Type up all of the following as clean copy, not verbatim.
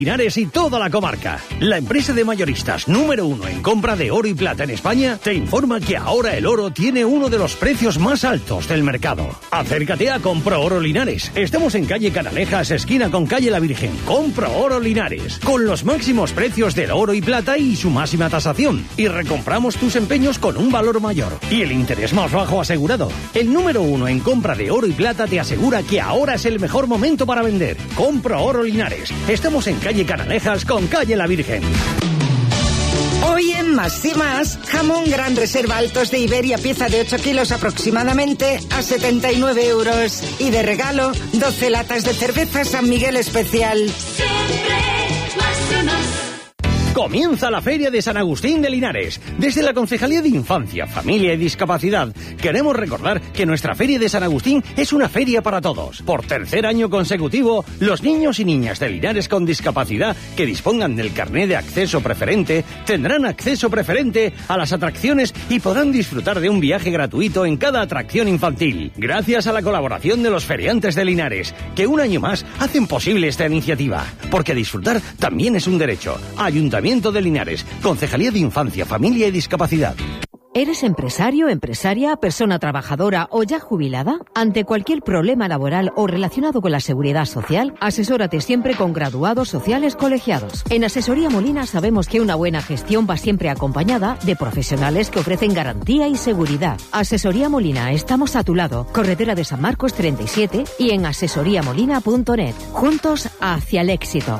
Linares y toda la comarca. La empresa de mayoristas número 1 en compra de oro y plata en España te informa que ahora el oro tiene uno de los precios más altos del mercado. Acércate a Comprooro Linares. Estamos en calle Canalejas, esquina con calle La Virgen. Comprooro Linares, con los máximos precios del oro y plata y su máxima tasación. Y recompramos tus empeños con un valor mayor y el interés más bajo asegurado. El número 1 en compra de oro y plata te asegura que ahora es el mejor momento para vender. Comprooro Linares. Estamos en calle Canalejas con calle La Virgen. Hoy en Más y Más, jamón Gran Reserva Altos de Iberia, pieza de 8 kilos aproximadamente, a 79 euros. Y de regalo, 12 latas de cerveza San Miguel Especial. Siempre Más y Más. Comienza la Feria de San Agustín de Linares. Desde la Concejalía de Infancia, Familia y Discapacidad, queremos recordar que nuestra Feria de San Agustín es una feria para todos. Por tercer año consecutivo, los niños y niñas de Linares con discapacidad que dispongan del carné de acceso preferente tendrán acceso preferente a las atracciones y podrán disfrutar de un viaje gratuito en cada atracción infantil. Gracias a la colaboración de los feriantes de Linares, que un año más hacen posible esta iniciativa. Porque disfrutar también es un derecho. Ayuntamiento de Linares, Concejalía de Infancia, Familia y Discapacidad. ¿Eres empresario, empresaria, persona trabajadora o ya jubilada? Ante cualquier problema laboral o relacionado con la seguridad social, asesórate siempre con graduados sociales colegiados. En Asesoría Molina sabemos que una buena gestión va siempre acompañada de profesionales que ofrecen garantía y seguridad. Asesoría Molina, estamos a tu lado. Carretera de San Marcos 37 y en asesoriamolina.net. Juntos hacia el éxito.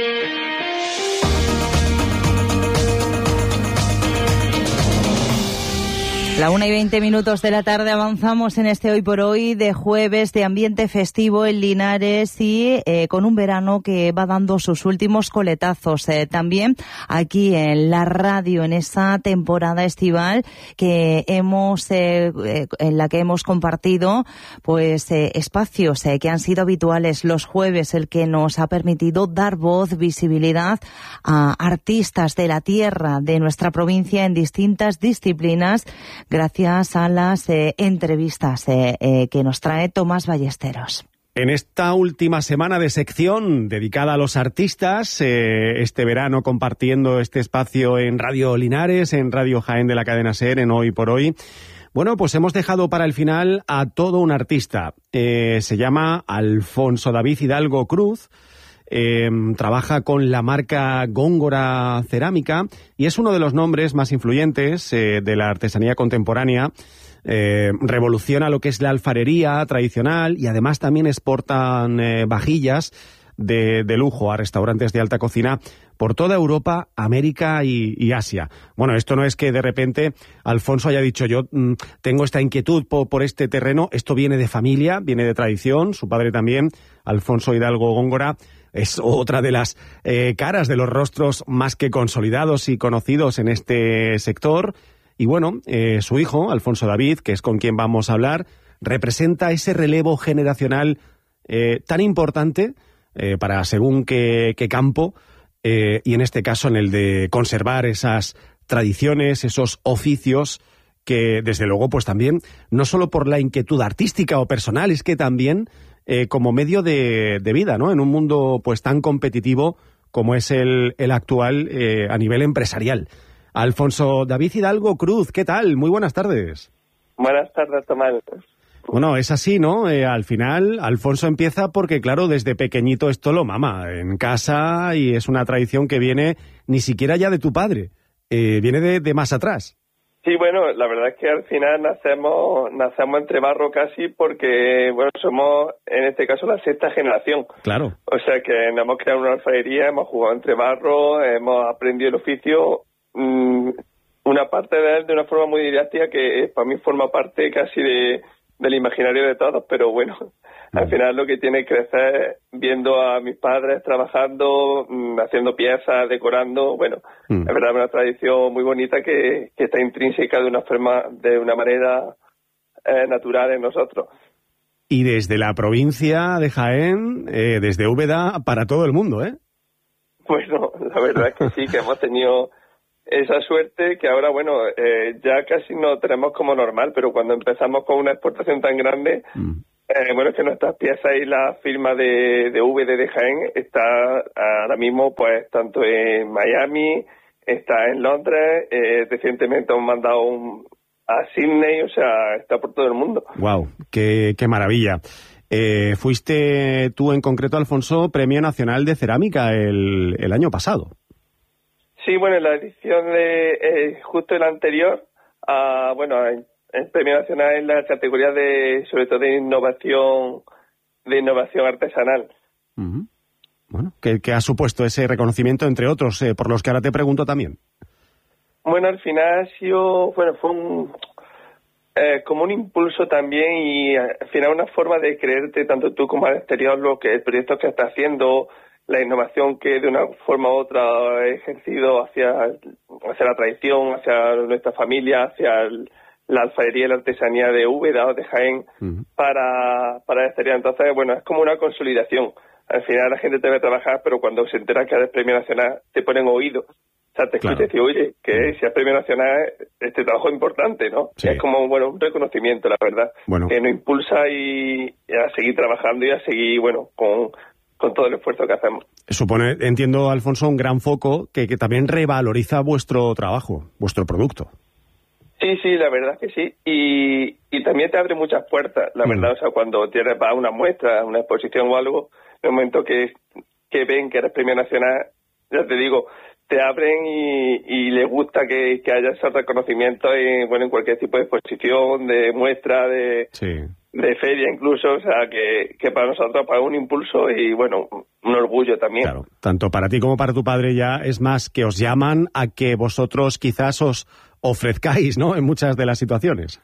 La 1:20 de la tarde, avanzamos en este Hoy por Hoy de jueves de ambiente festivo en Linares y con un verano que va dando sus últimos coletazos. También aquí en la radio, en esa temporada estival que hemos en la que hemos compartido pues espacios que han sido habituales los jueves, el que nos ha permitido dar voz, visibilidad a artistas de la tierra, de nuestra provincia en distintas disciplinas, gracias a las entrevistas que nos trae Tomás Ballesteros. En esta última semana de sección dedicada a los artistas, este verano compartiendo este espacio en Radio Linares, en Radio Jaén de la cadena SER, en Hoy por Hoy, bueno, pues hemos dejado para el final a todo un artista. Se llama Alfonso David Hidalgo Cruz. Trabaja con la marca Góngora Cerámica y es uno de los nombres más influyentes de la artesanía contemporánea. Revoluciona lo que es la alfarería tradicional y además también exportan vajillas de lujo a restaurantes de alta cocina por toda Europa, América y Asia. Bueno, esto no es que de repente Alfonso haya dicho yo tengo esta inquietud por este terreno. Esto viene de familia, viene de tradición. Su padre también, Alfonso Hidalgo Góngora, es otra de las caras de los rostros más que consolidados y conocidos en este sector. Y bueno, su hijo, Alfonso David, que es con quien vamos a hablar, representa ese relevo generacional tan importante para según qué campo, y en este caso en el de conservar esas tradiciones, esos oficios que desde luego pues también, no solo por la inquietud artística o personal, es que también como medio de vida, ¿no? En un mundo pues tan competitivo como es el actual a nivel empresarial. Alfonso David Hidalgo Cruz, ¿qué tal? Muy buenas tardes. Buenas tardes, Tomás. Bueno, es así, ¿no? Al final, Alfonso empieza porque, claro, desde pequeñito esto lo mama en casa y es una tradición que viene ni siquiera ya de tu padre, viene de más atrás. Sí, bueno, la verdad es que al final nacemos entre barro casi porque, bueno, somos en este caso la sexta generación. Claro. O sea que hemos creado una alfarería, hemos jugado entre barro, hemos aprendido el oficio, una parte de él de una forma muy didáctica que para mí forma parte casi del imaginario de todos, pero bueno, al final lo que tiene que crecer viendo a mis padres trabajando, haciendo piezas, decorando, bueno, es verdad, una tradición muy bonita que está intrínseca de una manera natural en nosotros. Y desde la provincia de Jaén, desde Úbeda, para todo el mundo, ¿eh? Bueno, la verdad es que sí, que hemos tenido esa suerte que ahora, bueno, ya casi no tenemos como normal, pero cuando empezamos con una exportación tan grande, Bueno, es que nuestras piezas y la firma de VD de Jaén está ahora mismo, pues, tanto en Miami, está en Londres, recientemente hemos mandado a Sydney, o sea, está por todo el mundo. Wow, qué maravilla. Fuiste tú en concreto, Alfonso, Premio Nacional de Cerámica el año pasado. Sí, bueno, en la edición de justo el anterior, el Premio Nacional en la categoría sobre todo de innovación artesanal. Uh-huh. Bueno, ¿qué ha supuesto ese reconocimiento, entre otros, por los que ahora te pregunto también? Bueno, al final fue como un impulso también y al final una forma de creerte tanto tú como al exterior el proyecto que estás haciendo, la innovación que de una forma u otra he ejercido hacia la tradición, hacia nuestra familia, hacia la alfarería y la artesanía de Úbeda o de Jaén para el exterior. Entonces, bueno, es como una consolidación. Al final la gente te ve trabajar, pero cuando se entera que eres Premio Nacional te ponen oídos. O sea, te escuchas y dices, oye, que si es Premio Nacional, este trabajo es importante, ¿no? Sí. Es como, un reconocimiento, la verdad, que nos impulsa a seguir trabajando y a seguir, con todo el esfuerzo que hacemos. Supone, entiendo, Alfonso, un gran foco que también revaloriza vuestro trabajo, vuestro producto. Sí, la verdad es que sí. Y también te abre muchas puertas, la verdad. O sea, cuando vas a una muestra, una exposición o algo, en el momento que ven que eres Premio Nacional, ya te digo, te abren y les gusta que haya esos reconocimientos en cualquier tipo de exposición, de muestra, de feria incluso, o sea, que para nosotros es un impulso y, un orgullo también. Claro, tanto para ti como para tu padre ya es más que os llaman a que vosotros quizás os ofrezcáis, ¿no?, en muchas de las situaciones.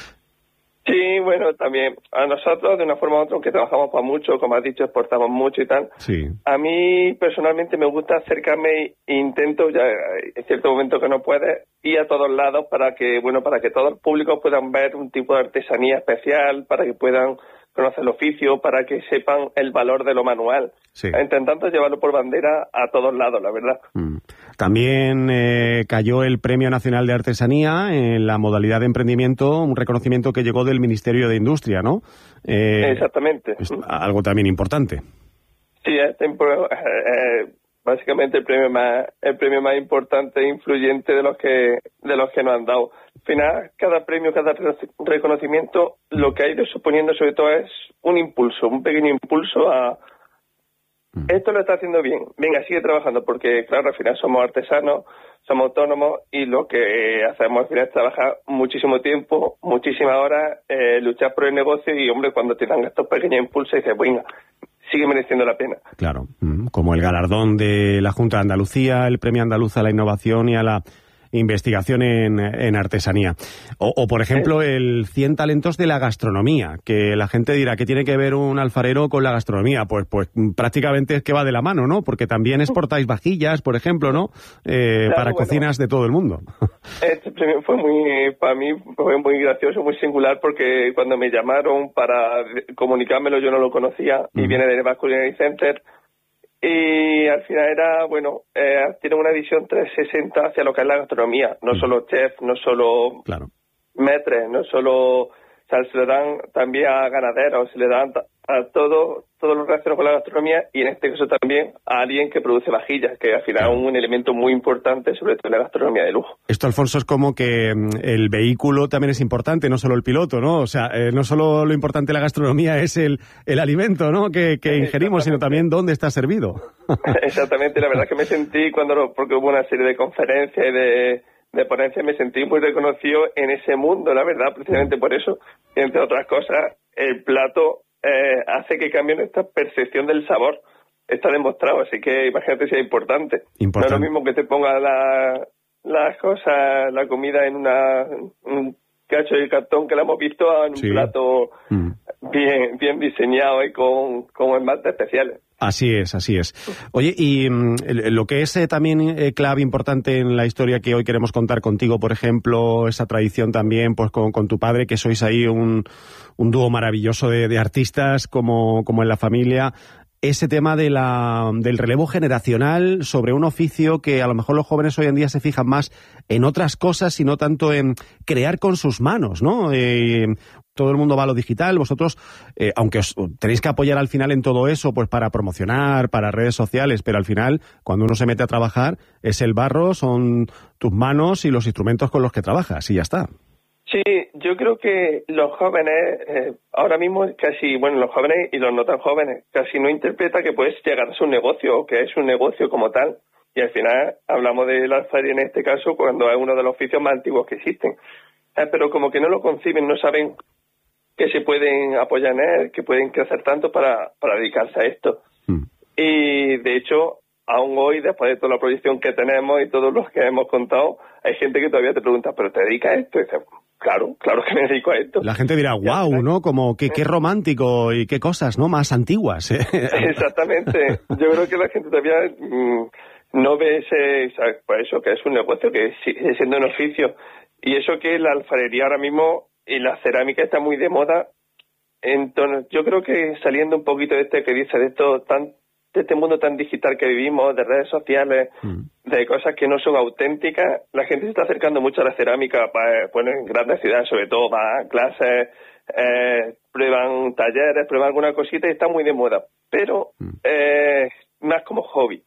Sí, también a nosotros, de una forma u otra, aunque trabajamos para mucho, como has dicho, exportamos mucho y tal. Sí. A mí, personalmente, me gusta acercarme e intento, ya en cierto momento que no puedes, ir a todos lados para que todos los públicos puedan ver un tipo de artesanía especial, para que puedan conocer el oficio, para que sepan el valor de lo manual. Sí. Intentando llevarlo por bandera a todos lados, la verdad. También cayó el Premio Nacional de Artesanía en la modalidad de emprendimiento, un reconocimiento que llegó del Ministerio de Industria, ¿no? Exactamente. Es algo también importante. Sí, básicamente el premio más importante e influyente de los que nos han dado. Al final, cada premio, cada reconocimiento, lo que ha ido suponiendo sobre todo es un pequeño impulso a esto lo está haciendo bien, venga, sigue trabajando, porque claro, al final somos artesanos, somos autónomos y lo que hacemos al final es trabajar muchísimo tiempo, muchísimas horas, luchar por el negocio y, cuando te dan estos pequeños impulsos dices, venga, sigue mereciendo la pena. Claro, como el galardón de la Junta de Andalucía, el Premio Andaluz a la Innovación y a la Investigación en Artesanía. O por ejemplo, el 100 talentos de la gastronomía, que la gente dirá, ¿qué tiene que ver un alfarero con la gastronomía? Pues prácticamente es que va de la mano, ¿no? Porque también exportáis vajillas, por ejemplo, ¿no? Para cocinas de todo el mundo. Este premio para mí fue muy gracioso, muy singular, porque cuando me llamaron para comunicármelo yo no lo conocía, y viene del Basque Culinary Center. Y al final tiene una visión 360 hacia lo que es la gastronomía, no solo chef, no solo maîtres, no solo, se le dan también a ganaderos, se le dan a todos los relacionados con la gastronomía, y en este caso también a alguien que produce vajillas, que al final es un elemento muy importante, sobre todo en la gastronomía de lujo. Esto, Alfonso, es como que el vehículo también es importante, no solo el piloto, ¿no? O sea, no solo lo importante de la gastronomía es el alimento, ¿no?, que ingerimos, sino también dónde está servido. Exactamente, la verdad es que me sentí porque hubo una serie de conferencias y de ponencias, me sentí muy reconocido en ese mundo, la verdad, precisamente por eso. Entre otras cosas, el plato hace que cambie nuestra percepción del sabor. Está demostrado, así que imagínate si es importante. No es lo mismo que te ponga las cosas, la comida en un cacho de cartón que la hemos visto en un plato bien diseñado y con esmaltes especiales. Así es. Oye, y lo que es también clave importante en la historia que hoy queremos contar contigo, por ejemplo, esa tradición también pues con tu padre, que sois ahí un dúo maravilloso de artistas como en la familia, ese tema del relevo generacional sobre un oficio que a lo mejor los jóvenes hoy en día se fijan más en otras cosas y no tanto en crear con sus manos, ¿no? todo el mundo va a lo digital, vosotros, aunque os tenéis que apoyar al final en todo eso, pues para promocionar, para redes sociales, pero al final, cuando uno se mete a trabajar, es el barro, son tus manos y los instrumentos con los que trabajas, y ya está. Sí, yo creo que los jóvenes, ahora mismo casi, bueno, los jóvenes y los no tan jóvenes, casi no interpreta que puedes llegar a ser un negocio, o que es un negocio como tal. Y al final hablamos de la alfarería en este caso cuando es uno de los oficios más antiguos que existen. Pero como que no lo conciben, no saben que se pueden apoyar en él, que pueden crecer tanto para dedicarse a esto. Y de hecho, aún hoy, después de toda la proyección que tenemos y todos los que hemos contado, hay gente que todavía te pregunta, ¿pero te dedicas a esto? Y dices, claro que me dedico a esto. La gente dirá, wow, ¿no? Como qué romántico y qué cosas, ¿no? Más antiguas. Exactamente. Yo creo que la gente todavía no ve pues eso, que es un negocio, que sigue siendo un oficio. Y eso que la alfarería ahora mismo y la cerámica está muy de moda. Entonces, yo creo que saliendo un poquito de que dice, de este mundo tan digital que vivimos, de redes sociales, de cosas que no son auténticas, la gente se está acercando mucho a la cerámica, bueno, en grandes ciudades sobre todo, van a clases, prueban talleres, prueban alguna cosita y está muy de moda, pero más como hobby.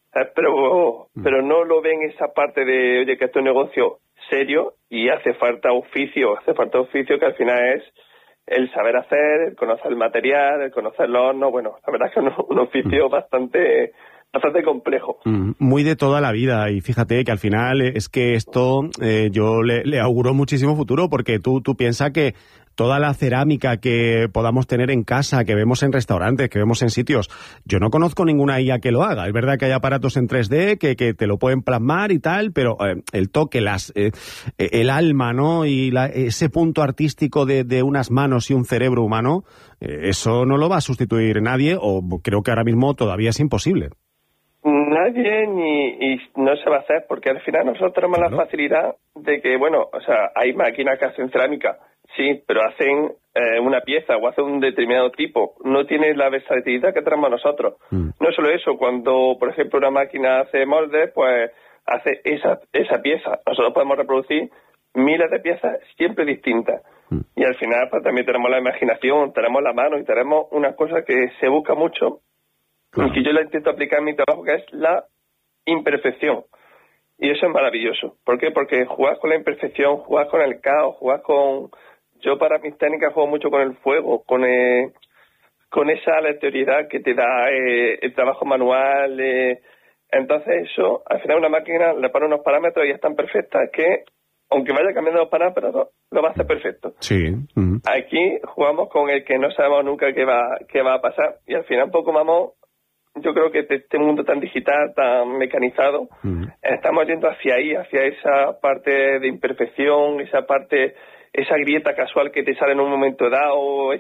Pero no lo ven esa parte de, oye, que esto es un negocio serio y hace falta oficio que al final es el saber hacer, el conocer el material, el conocer los hornos. Bueno, la verdad es que es un oficio bastante complejo. Muy de toda la vida, y fíjate que al final es que esto yo le auguro muchísimo futuro, porque tú piensas que toda la cerámica que podamos tener en casa, que vemos en restaurantes, que vemos en sitios, yo no conozco ninguna IA que lo haga. Es verdad que hay aparatos en 3D que te lo pueden plasmar y tal, pero el toque, el alma, ¿no? Y ese punto artístico de unas manos y un cerebro humano, eso no lo va a sustituir nadie, o creo que ahora mismo todavía es imposible. Nadie y no se va a hacer, porque al final nosotros tenemos la facilidad de que, bueno, o sea, hay máquinas que hacen cerámica, sí, pero hacen una pieza o hacen un determinado tipo, no tiene la versatilidad que tenemos nosotros. No solo eso, cuando, por ejemplo, una máquina hace moldes, pues hace esa pieza. Nosotros podemos reproducir miles de piezas siempre distintas. Y al final, pues también tenemos la imaginación, tenemos la mano y tenemos una cosa que se busca mucho, que yo la intento aplicar en mi trabajo, que es la imperfección. Y eso es maravilloso. ¿Por qué? Porque jugar con la imperfección, jugar con el caos, jugar con... Yo para mis técnicas juego mucho con el fuego, con esa aleatoriedad que te da el trabajo manual. Entonces eso, al final una máquina le pone unos parámetros y es tan perfecta que, aunque vaya cambiando los parámetros, lo va a hacer perfecto. Sí. Aquí jugamos con el que no sabemos nunca qué va a pasar. Y al final un poco vamos... Yo creo que este mundo tan digital, tan mecanizado, estamos yendo hacia ahí, hacia esa parte de imperfección, esa grieta casual que te sale en un momento dado,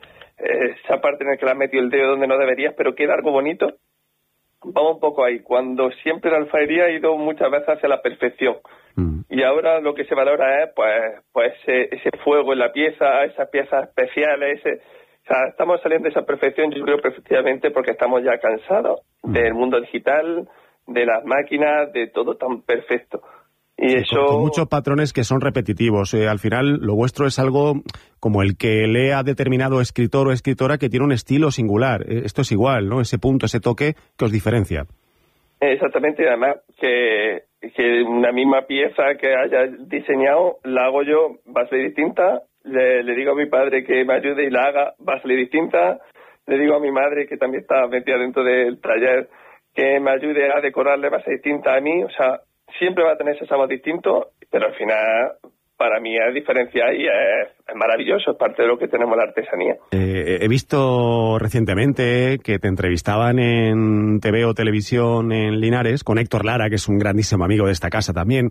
esa parte en la que le has metido el dedo donde no deberías, pero queda algo bonito. Vamos un poco ahí, cuando siempre la alfarería ha ido muchas veces hacia la perfección. Y ahora lo que se valora es pues ese fuego en la pieza, esas piezas especiales, o sea, estamos saliendo de esa perfección, yo creo, efectivamente, porque estamos ya cansados del mundo digital, de las máquinas, de todo tan perfecto. Y sí, eso... con muchos patrones que son repetitivos. Al final, lo vuestro es algo como el que lee a determinado escritor o escritora que tiene un estilo singular. Esto es igual, ¿no? Ese punto, ese toque que os diferencia. Exactamente, y además que una misma pieza que haya diseñado, la hago yo, va a ser distinta. Le digo a mi padre que me ayude y la haga, va a salir distinta. Le digo a mi madre, que también está metida dentro del taller, que me ayude a decorarle, va a ser distinta a mí. O sea, siempre va a tener ese sabor distinto, pero al final, para mí es diferenciar y es maravilloso, es parte de lo que tenemos la artesanía. He visto recientemente que te entrevistaban en TV o televisión en Linares con Héctor Lara, que es un grandísimo amigo de esta casa también.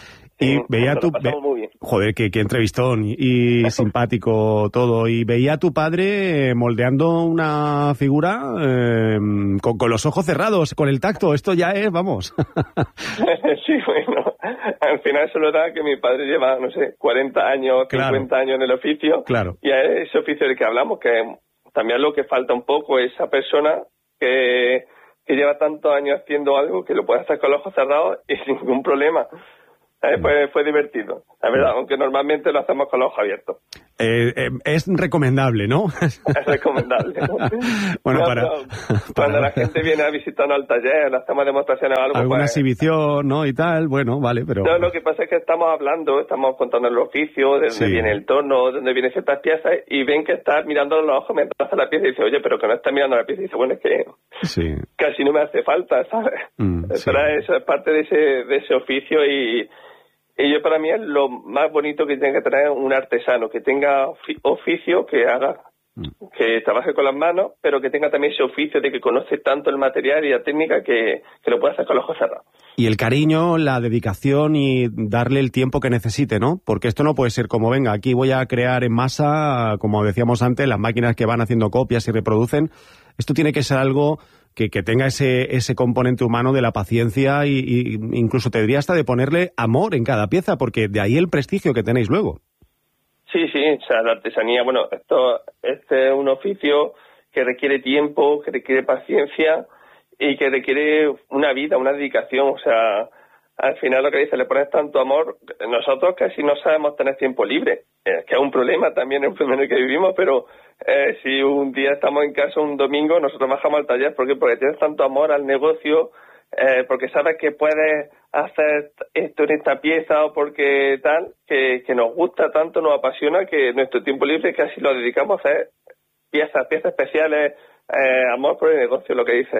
Y veía joder, qué entrevistón y simpático todo. Y veía a tu padre moldeando una figura con los ojos cerrados, con el tacto. Esto ya es, vamos. Sí, bueno, al final se lo da que mi padre lleva, no sé, 40 años, 50 años en el oficio. Claro. Y es ese oficio del que hablamos, que también lo que falta un poco es esa persona que lleva tantos años haciendo algo que lo puede hacer con los ojos cerrados y sin ningún problema. Pues fue divertido, la verdad, aunque normalmente lo hacemos con los ojos abiertos. Es recomendable, ¿no? Es recomendable. Bueno, cuando la gente viene a visitarnos al taller, hacemos demostraciones o algo. Alguna pues, exhibición, ¿no? Y tal, bueno, vale, pero... No, lo que pasa es que estamos contando el oficio, de dónde viene el tono, de dónde vienen ciertas piezas, y ven que estás mirando los ojos mientras hace la pieza y dice, oye, pero que no estás mirando la pieza, y dice, bueno, es que casi no me hace falta, ¿sabes? Pero eso es parte de ese oficio y yo, para mí, es lo más bonito que tiene que tener un artesano, que tenga oficio, que haga, que trabaje con las manos, pero que tenga también ese oficio de que conoce tanto el material y la técnica que lo puede hacer con los ojos cerrados. Y el cariño, la dedicación y darle el tiempo que necesite, ¿no? Porque esto no puede ser como, venga, aquí voy a crear en masa, como decíamos antes, las máquinas que van haciendo copias y reproducen. Esto tiene que ser algo que tenga ese componente humano de la paciencia y incluso te diría hasta de ponerle amor en cada pieza, porque de ahí el prestigio que tenéis luego. Sí, o sea, la artesanía, bueno, este es un oficio que requiere tiempo, que requiere paciencia y que requiere una vida, una dedicación, o sea, al final lo que dice, le pones tanto amor, nosotros casi no sabemos tener tiempo libre, que es un problema también en el que vivimos, pero si un día estamos en casa un domingo, nosotros bajamos al taller, ¿por qué? Porque tienes tanto amor al negocio, porque sabes que puedes hacer esto en esta pieza o porque tal, que nos gusta tanto, nos apasiona, que nuestro tiempo libre casi lo dedicamos a hacer piezas especiales, amor por el negocio, lo que dice.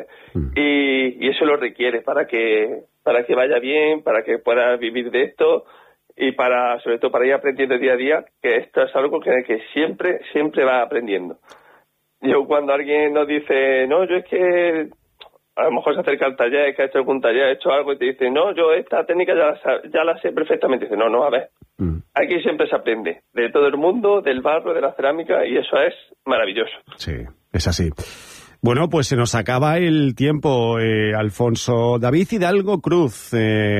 Y eso lo requiere para que vaya bien, para que puedas vivir de esto y sobre todo para ir aprendiendo día a día, que esto es algo que siempre va aprendiendo. Yo cuando alguien nos dice, no, yo es que a lo mejor se acerca al taller, que ha hecho algún taller, ha hecho algo y te dice, no, yo esta técnica ya la sé perfectamente. Dice, no, a ver, aquí siempre se aprende, de todo el mundo, del barro, de la cerámica, y eso es maravilloso. Sí, es así. Bueno, pues se nos acaba el tiempo, Alfonso. David Hidalgo Cruz,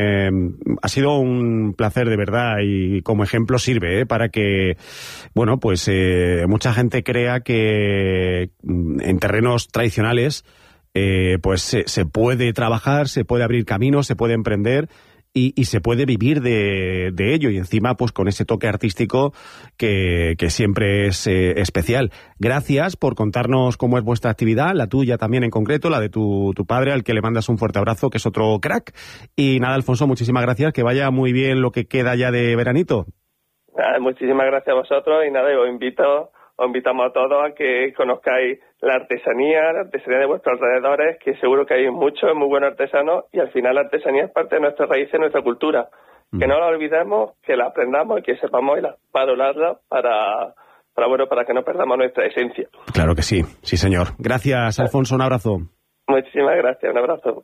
ha sido un placer de verdad y como ejemplo sirve para que, bueno, pues mucha gente crea que en terrenos tradicionales pues se puede trabajar, se puede abrir caminos, se puede emprender y se puede vivir de ello, y encima pues con ese toque artístico que siempre es especial. Gracias por contarnos cómo es vuestra actividad, la tuya también en concreto, la de tu padre, al que le mandas un fuerte abrazo, que es otro crack. Y nada, Alfonso, muchísimas gracias, que vaya muy bien lo que queda ya de veranito. Muchísimas gracias a vosotros y nada, os invitamos a todos a que conozcáis la artesanía de vuestros alrededores, que seguro que hay muchos muy buenos artesanos, y al final la artesanía es parte de nuestras raíces, de nuestra cultura. Que no la olvidemos, que la aprendamos y que sepamos valorarla para que no perdamos nuestra esencia. Claro que sí, sí señor. Gracias, Alfonso, un abrazo. Muchísimas gracias, un abrazo.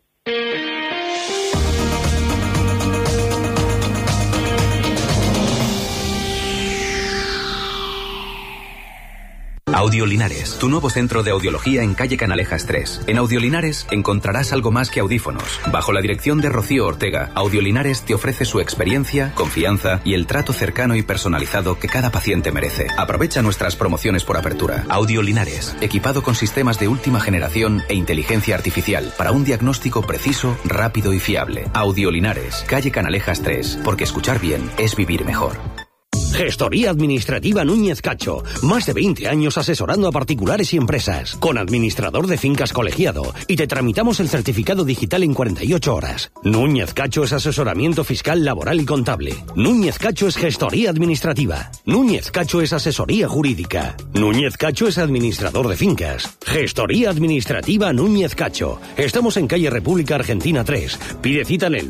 Audio Linares, tu nuevo centro de audiología en calle Canalejas 3. En Audio Linares encontrarás algo más que audífonos. Bajo la dirección de Rocío Ortega, Audio Linares te ofrece su experiencia, confianza y el trato cercano y personalizado que cada paciente merece. Aprovecha nuestras promociones por apertura. Audio Linares, equipado con sistemas de última generación e inteligencia artificial para un diagnóstico preciso, rápido y fiable. Audio Linares, calle Canalejas 3, porque escuchar bien es vivir mejor. Gestoría Administrativa Núñez Cacho. Más de 20 años asesorando a particulares y empresas. Con administrador de fincas colegiado. Y te tramitamos el certificado digital en 48 horas. Núñez Cacho es asesoramiento fiscal, laboral y contable. Núñez Cacho es gestoría administrativa. Núñez Cacho es asesoría jurídica. Núñez Cacho es administrador de fincas. Gestoría Administrativa Núñez Cacho. Estamos en calle República Argentina 3. Pide cita en el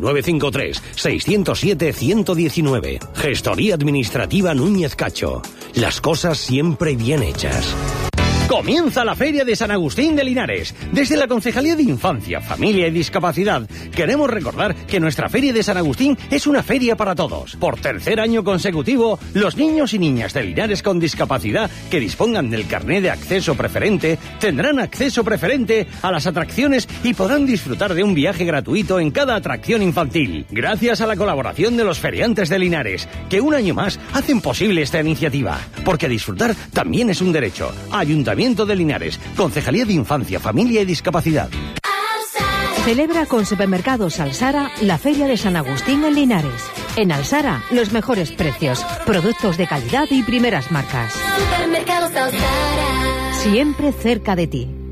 953-607-119. Gestoría Administrativa Núñez Cacho. Las cosas siempre bien hechas. Comienza la Feria de San Agustín de Linares. Desde la Concejalía de Infancia, Familia y Discapacidad, queremos recordar que nuestra Feria de San Agustín es una feria para todos. Por tercer año consecutivo, los niños y niñas de Linares con discapacidad que dispongan del carné de acceso preferente tendrán acceso preferente a las atracciones y podrán disfrutar de un viaje gratuito en cada atracción infantil. Gracias a la colaboración de los feriantes de Linares, que un año más hacen posible esta iniciativa. Porque disfrutar también es un derecho. Ayuntamiento de Linares, Concejalía de Infancia, Familia y Discapacidad. Celebra con Supermercados Alsara la Feria de San Agustín en Linares. En Alsara, los mejores precios, productos de calidad y primeras marcas. Supermercados Alsara. Siempre cerca de ti.